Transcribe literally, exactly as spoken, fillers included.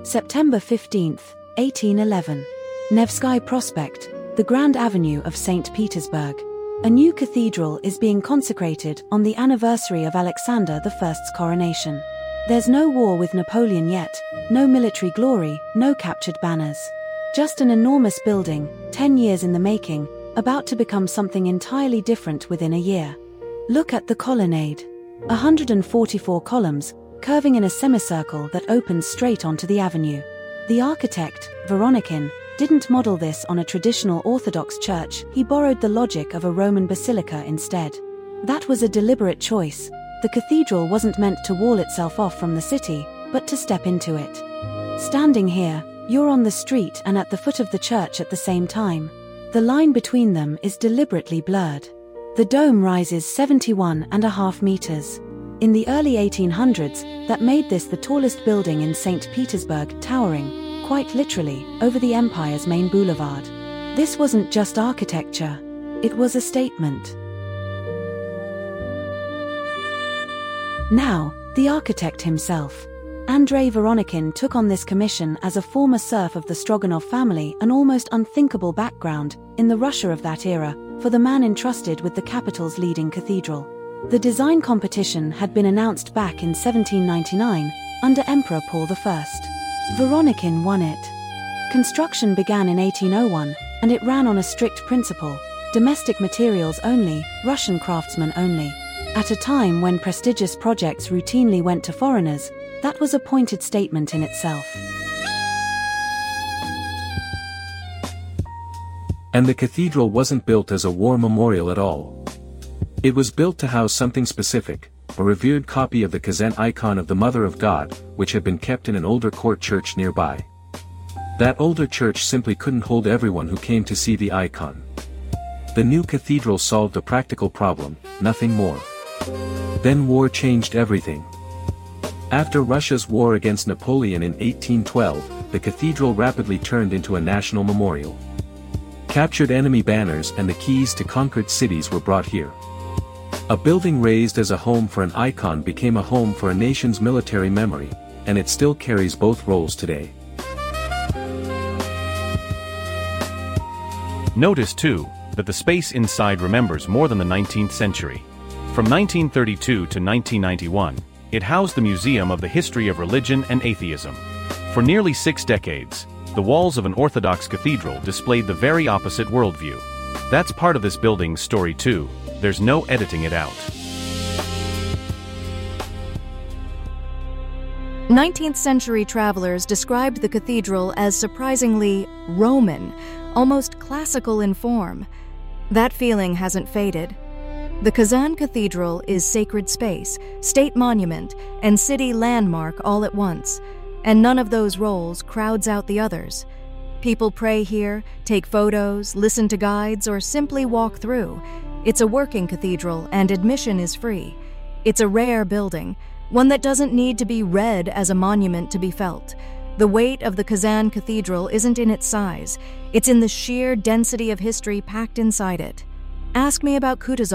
September fifteenth, eighteen eleven. Nevsky Prospect, the Grand Avenue of Saint Petersburg. A new cathedral is being consecrated on the anniversary of Alexander the First's coronation. There's no war with Napoleon yet, no military glory, no captured banners. Just an enormous building, ten years in the making, about to become something entirely different within a year. Look at the colonnade. one hundred forty-four columns, curving in a semicircle that opens straight onto the avenue. The architect, Voronekin, didn't model this on a traditional Orthodox church, he borrowed the logic of a Roman basilica instead. That was a deliberate choice. The cathedral wasn't meant to wall itself off from the city, but to step into it. Standing here, you're on the street and at the foot of the church at the same time. The line between them is deliberately blurred. The dome rises seventy-one and a half meters. In the early eighteen hundreds, that made this the tallest building in Saint Petersburg, towering, quite literally, over the empire's main boulevard. This wasn't just architecture. It was a statement. Now, the architect himself. Andrei Voronekin took on this commission as a former serf of the Stroganov family, an almost unthinkable background, in the Russia of that era, for the man entrusted with the capital's leading cathedral. The design competition had been announced back in seventeen ninety-nine, under Emperor Paul the First. Voronekin won it. Construction began in eighteen oh one, and it ran on a strict principle: domestic materials only, Russian craftsmen only. At a time when prestigious projects routinely went to foreigners, that was a pointed statement in itself. And the cathedral wasn't built as a war memorial at all. It was built to house something specific, a revered copy of the Kazan icon of the Mother of God, which had been kept in an older court church nearby. That older church simply couldn't hold everyone who came to see the icon. The new cathedral solved a practical problem, nothing more. Then war changed everything. After Russia's war against Napoleon in eighteen twelve, the cathedral rapidly turned into a national memorial. Captured enemy banners and the keys to conquered cities were brought here. A building raised as a home for an icon became a home for a nation's military memory, and it still carries both roles today. Notice, too, that the space inside remembers more than the nineteenth century. From nineteen thirty-two to nineteen ninety-one, it housed the Museum of the History of Religion and Atheism. For nearly six decades, the walls of an Orthodox cathedral displayed the very opposite worldview. That's part of this building's story too. There's no editing it out. nineteenth century travelers described the cathedral as surprisingly Roman, almost classical in form. That feeling hasn't faded. The Kazan Cathedral is sacred space, state monument, and city landmark all at once, and none of those roles crowds out the others. People pray here, take photos, listen to guides, or simply walk through. It's a working cathedral, and admission is free. It's a rare building, one that doesn't need to be read as a monument to be felt. The weight of the Kazan Cathedral isn't in its size, it's in the sheer density of history packed inside it. Ask me about Kutuzov.